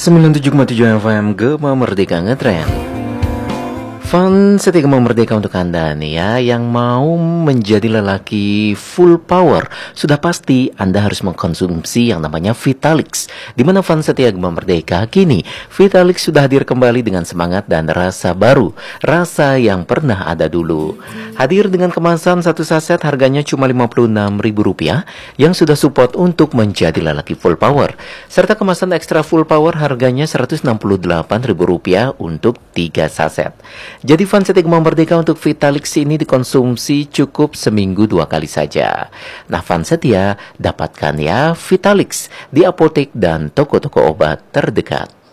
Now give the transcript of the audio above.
97,7 FM Gema Merdeka Ngetrend. Fun setia Gema Merdeka untuk Anda nih ya, yang mau menjadi lelaki full power. Sudah pasti Anda harus mengkonsumsi yang namanya Vitalix. Di mana Fun setia Gema Merdeka kini Vitalix sudah hadir kembali dengan semangat dan rasa baru, rasa yang pernah ada dulu. Hadir dengan kemasan satu saset harganya cuma Rp56.000 yang sudah support untuk menjadi lelaki full power. Serta kemasan ekstra full power harganya Rp168.000 untuk 3 saset. Jadi Fun setia Gema Merdeka untuk Vitalix ini dikonsumsi cukup seminggu 2 kali saja. Nah Fun setia, dapatkan ya Vitalix di apotek dan toko-toko obat terdekat.